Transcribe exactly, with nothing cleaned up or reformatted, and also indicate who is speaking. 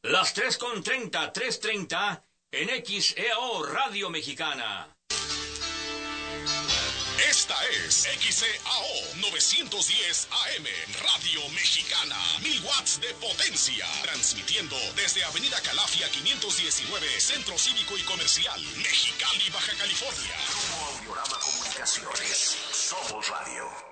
Speaker 1: Las tres con treinta, tres treinta en X E O Radio Mexicana.
Speaker 2: Esta es X E A O novecientos diez A M, Radio Mexicana, mil watts de potencia, transmitiendo desde Avenida Calafia quinientos diecinueve, Centro Cívico y Comercial, Mexicali, Baja California.
Speaker 3: Grupo Audiorama Comunicaciones, somos radio.